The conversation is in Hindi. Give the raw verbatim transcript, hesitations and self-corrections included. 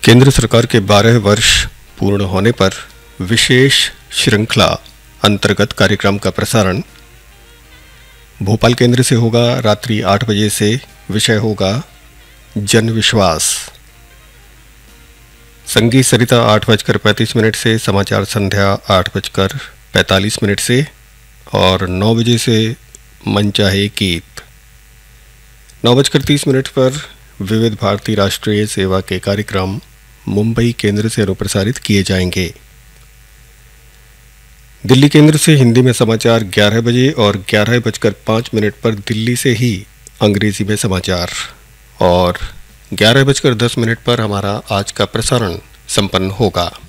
केंद्र सरकार के बारह वर्ष पूर्ण होने पर विशेष श्रृंखला अंतर्गत कार्यक्रम का प्रसारण भोपाल केंद्र से होगा रात्रि आठ बजे से। विषय होगा जन विश्वास। संगीत सरिता आठ बजकर पैंतीस मिनट से, समाचार संध्या आठ बजकर पैंतालीस मिनट से और नौ बजे से मन चाहे गीत। नौ बजकर तीस मिनट पर विविध भारती राष्ट्रीय सेवा के कार्यक्रम मुंबई केंद्र से अनुप्रसारित किए जाएंगे। दिल्ली केंद्र से हिंदी में समाचार ग्यारह बजे और ग्यारह बजकर पाँच मिनट पर दिल्ली से ही अंग्रेजी में समाचार और ग्यारह बजकर दस मिनट पर हमारा आज का प्रसारण संपन्न होगा।